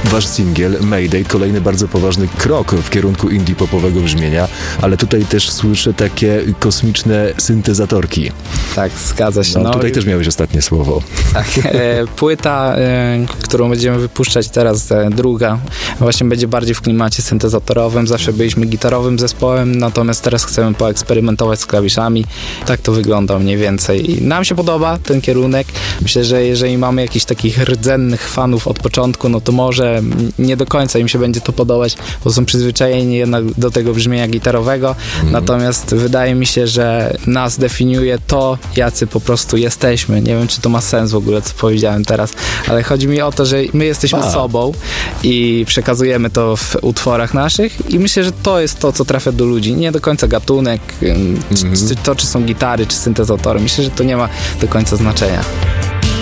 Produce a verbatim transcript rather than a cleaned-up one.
wasz singiel Mayday, kolejny bardzo poważny krok w kierunku indie popowego brzmienia, ale tutaj też słyszę takie kosmiczne syntezatorki. Tak, zgadza się. No, no tutaj i... też miałeś ostatnie słowo. Tak, e, płyta, e, którą będziemy wypuszczać teraz, e, druga, właśnie będzie bardziej w klimacie syntezatorowym. Zawsze byliśmy gitarowym zespołem, natomiast teraz chcemy poeksperymentować z klawiszami. Tak to wygląda mniej więcej. I nam się podoba ten kierunek. Myślę, że jeżeli mamy jakichś takich rdzennych fanów od początku, no to może nie do końca im się będzie to podobać, bo są przyzwyczajeni jednak do tego brzmienia gitarowego. Mm. Natomiast wydaje mi się, że nas definiuje to, jacy po prostu jesteśmy. Nie wiem, czy to ma sens w ogóle, co powiedziałem teraz, ale chodzi mi o to, że my jesteśmy A. sobą i przekazujemy to w utworach naszych i myślę, że to jest to, co trafia do ludzi. Nie do końca gatunek, mm. czy, czy to, czy są gitary, czy syntezatory. Myślę, że to nie ma do końca znaczenia.